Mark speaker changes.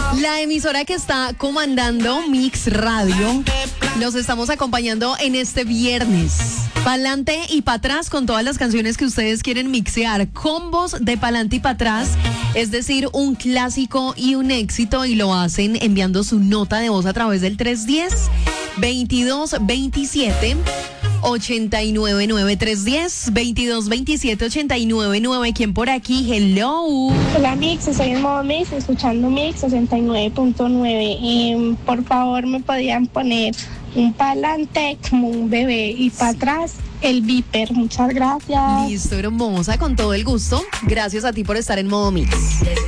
Speaker 1: La emisora que está comandando Mix Radio. Los estamos acompañando en este viernes. Pa'lante y pa' atrás con todas las canciones que ustedes quieren mixear. Combos de pa'lante y pa' atrás. Es decir, un clásico y un éxito. Y lo hacen enviando su nota de voz a través del 310-2227-899. 310-2227-899. ¿Quién por aquí? Hello.
Speaker 2: Hola Mix, estoy en modo Mix, escuchando Mix 69.9. Por favor, me podían poner un pa'lante como un bebé y para atrás el Viper. Muchas gracias.
Speaker 1: Listo, hermosa, con todo el gusto. Gracias a ti por estar en modo Mix.